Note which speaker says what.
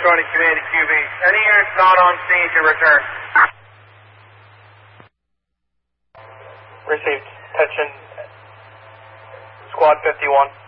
Speaker 1: County Command to QB. Any units not on scene to return.
Speaker 2: Received. Attention, Squad 51.